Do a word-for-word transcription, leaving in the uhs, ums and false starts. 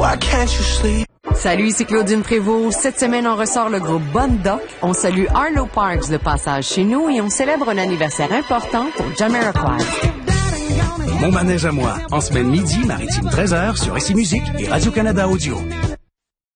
Why can't you sleep? Salut, c'est Claudine Prévost. Cette semaine, on ressort le groupe Bonne Doc. On salue Arlo Parks de passage chez nous et on célèbre un anniversaire important pour Jamiroquai. Mon manège à moi, en semaine midi, maritime treize heures sur Ici Musique et Radio-Canada Audio.